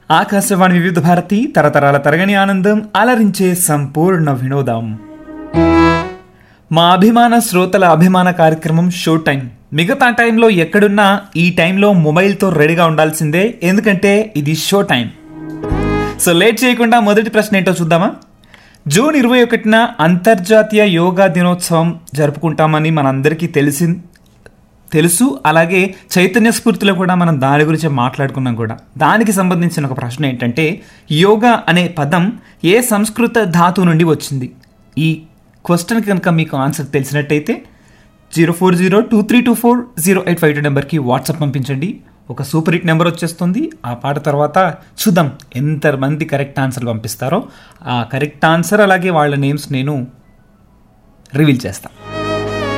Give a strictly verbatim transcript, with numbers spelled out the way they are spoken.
ఆకాశవాణి వివిధ భారతి తరతరాల తరగని ఆనందం అలరించే సంపూర్ణ వినోదం. మా అభిమాన శ్రోతల అభిమాన కార్యక్రమం షో టైం. మిగతా టైంలో ఎక్కడున్నా ఈ టైంలో మొబైల్తో రెడీగా ఉండాల్సిందే, ఎందుకంటే ఇది షో టైం. సో లేట్ చేయకుండా మొదటి ప్రశ్న ఏంటో చూద్దామా. జూన్ ఇరవై ఒకటిన అంతర్జాతీయ యోగా దినోత్సవం జరుపుకుంటామని మనందరికీ తెలిసి తెలుసు అలాగే చైతన్య స్ఫూర్తిలో కూడా మనం దాని గురించి మాట్లాడుకున్నాం కూడా. దానికి సంబంధించిన ఒక ప్రశ్న ఏంటంటే, యోగా అనే పదం ఏ సంస్కృత ధాతువు నుండి వచ్చింది? ఈ క్వశ్చన్ కనుక మీకు answer తెలిసినట్టయితే zero four zero two three two four zero eight five two నెంబర్కి వాట్సాప్ పంపించండి. ఒక సూపర్ హిట్ నెంబర్ వచ్చేస్తుంది. ఆ పాట తర్వాత చూద్దాం ఎంతమంది కరెక్ట్ ఆన్సర్ పంపిస్తారో. ఆ కరెక్ట్ ఆన్సర్ అలాగే వాళ్ళ నేమ్స్ నేను రివీల్ చేస్తాను.